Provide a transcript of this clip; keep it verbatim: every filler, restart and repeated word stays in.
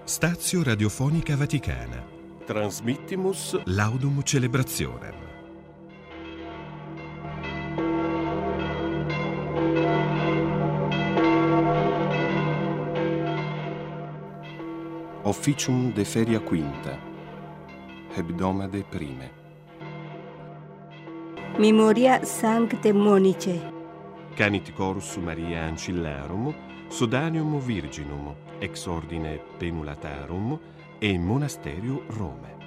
Stazio Radiofonica Vaticana. Transmittimus Laudum Celebrationem. Officium de feria quinta, hebdomade prime. Memoria Sancte Monice. Canit Corus Maria Ancillarum, Sodanium Virginum, ex ordine Penulatarum e Monasterio Rome.